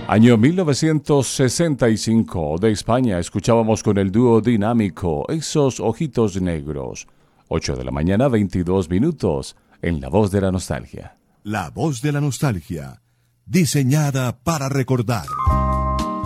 Año 1965, de España, escuchábamos con el dúo dinámico Esos Ojitos Negros. 8 de la mañana, 22 minutos, en La Voz de la Nostalgia. La Voz de la Nostalgia, diseñada para recordar.